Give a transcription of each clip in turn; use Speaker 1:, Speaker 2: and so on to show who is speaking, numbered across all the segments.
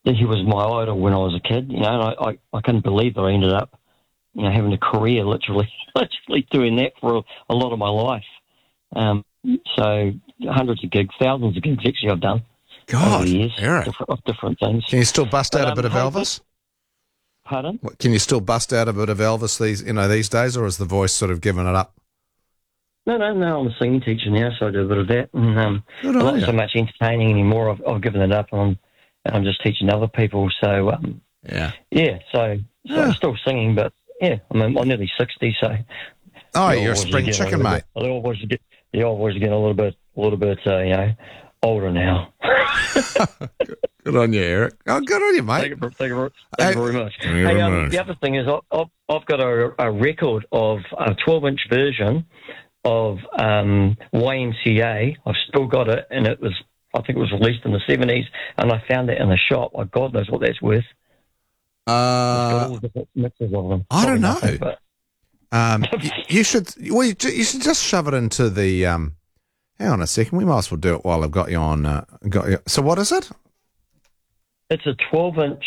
Speaker 1: he was my idol when I was a kid, and I couldn't believe that I ended up, having a career literally doing that for a lot of my life. So hundreds of gigs, thousands of gigs actually I've done over the years,
Speaker 2: Eric.
Speaker 1: of different things.
Speaker 2: Can you still bust out a bit of Elvis?
Speaker 1: Pardon?
Speaker 2: Can you still bust out a bit of Elvis these days, or has the voice sort of given it up?
Speaker 1: No, I'm a singing teacher now, so I do a bit of that. And I'm not so much entertaining anymore. I've given it up, and I'm just teaching other people. So so I'm still singing, but I'm nearly 60, so.
Speaker 2: Oh, you're a spring chicken, mate.
Speaker 1: The old boys are getting a little bit older now.
Speaker 2: Good on you, Eric. Oh, good on you, mate.
Speaker 1: Thank you very much. The other thing is I've got a record of a 12-inch version of YMCA. I've still got it, and I think it was released in the 70s, and I found that in the shop. Like, God knows what that's worth. All the different mixes of them.
Speaker 2: I don't know. You should just shove it into the. Hang on a second. We might as well do it while I've got you on. So what is it?
Speaker 1: It's a 12-inch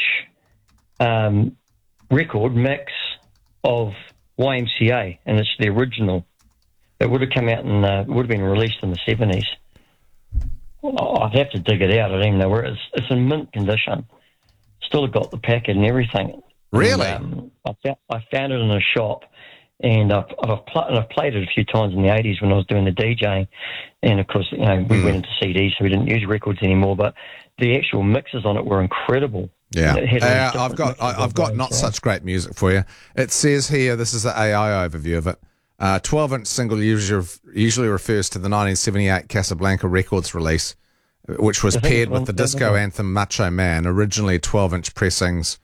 Speaker 1: record mix of YMCA, and it's the original. It would have come out would have been released in the 70s. I'd have to dig it out. I don't even know where it is. It's in mint condition. Still got the packet and everything.
Speaker 2: Really?
Speaker 1: And, I found it in a shop, and I've played it a few times in the 80s when I was doing the DJing. And, of course, we went into CDs, so we didn't use records anymore. But the actual mixes on it were incredible.
Speaker 2: Yeah. I've got not such great music for you. It says here, this is the AI overview of it. 12-inch single usually refers to the 1978 Casablanca Records release, which was paired with the disco anthem Macho Man, originally 12-inch pressings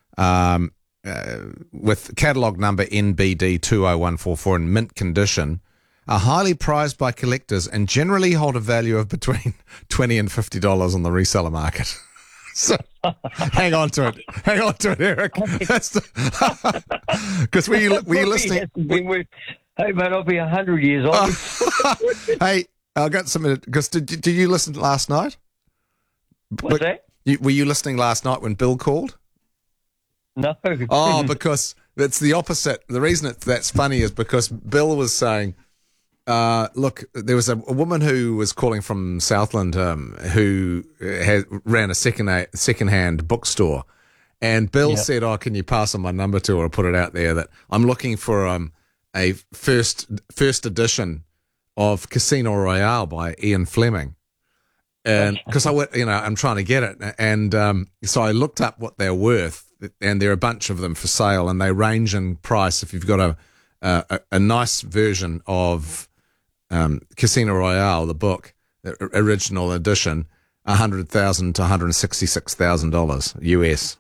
Speaker 2: with catalogue number NBD20144 in mint condition, are highly prized by collectors and generally hold a value of between $20 and $50 on the reseller market. So, hang on to it, Eric. Because were you listening?
Speaker 1: Hey, mate, I'll be 100 years old.
Speaker 2: Hey, I got something. Because did you listen last night?
Speaker 1: What's that?
Speaker 2: Were you listening last night when Bill called?
Speaker 1: No.
Speaker 2: Oh, because it's the opposite. The reason that's funny is because Bill was saying, look, there was a woman who was calling from Southland who ran a second-hand bookstore. And Bill said, can you pass on my number to her or put it out there that I'm looking for a first edition of Casino Royale by Ian Fleming. And because I'm trying to get it. And so I looked up what they're worth, and there are a bunch of them for sale, and they range in price. If you've got a nice version of Casino Royale, the book, the original edition, $100,000 to $166,000 US.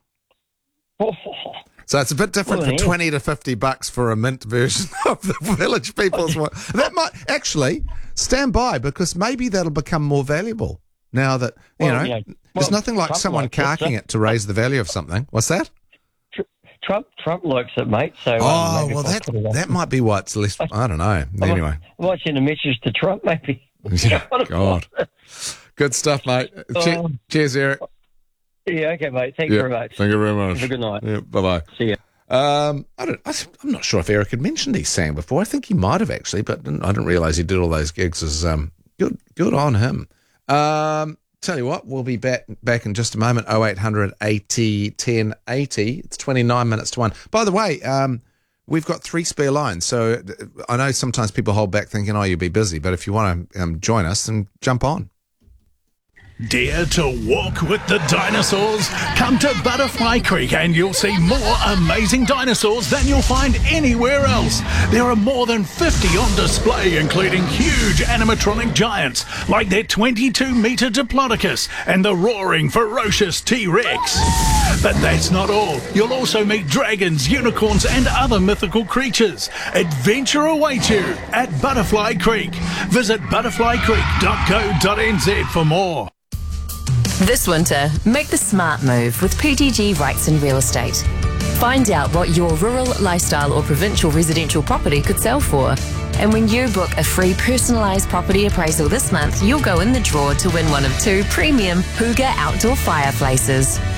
Speaker 2: So it's a bit different for $20 to $50 for a mint version of the Village People's one. That might actually stand by, because maybe that'll become more valuable now that there's nothing like someone carking it to raise the value of something. What's that?
Speaker 1: Trump likes it, mate. So
Speaker 2: that might be why it's less. I don't know. Anyway,
Speaker 1: I might send a message to Trump, maybe.
Speaker 2: Yeah, God, good stuff, mate. Cheers, Eric.
Speaker 1: Yeah, okay, mate. Thank you very much.
Speaker 2: Thank you very much.
Speaker 1: Have a good night.
Speaker 2: Yeah, bye-bye.
Speaker 1: See ya.
Speaker 2: I'm not sure if Eric had mentioned he's sang before. I think he might have actually, but I didn't realise he did all those gigs. As good on him. Tell you what, we'll be back in just a moment. 0800 80 10 80. It's 29 minutes to 1. By the way, we've got 3 spare lines. So I know sometimes people hold back thinking, you'll be busy. But if you want to join us, then jump on.
Speaker 3: Dare to walk with the dinosaurs? Come to Butterfly Creek and you'll see more amazing dinosaurs than you'll find anywhere else. There are more than 50 on display, including huge animatronic giants like their 22-meter Diplodocus and the roaring, ferocious T-Rex. But that's not all. You'll also meet dragons, unicorns and other mythical creatures. Adventure awaits you at Butterfly Creek. Visit butterflycreek.co.nz for more.
Speaker 4: This winter, make the smart move with PTG Wrightson Real Estate. Find out what your rural, lifestyle or provincial residential property could sell for. And when you book a free personalised property appraisal this month, you'll go in the draw to win one of 2 premium Hygge outdoor fireplaces.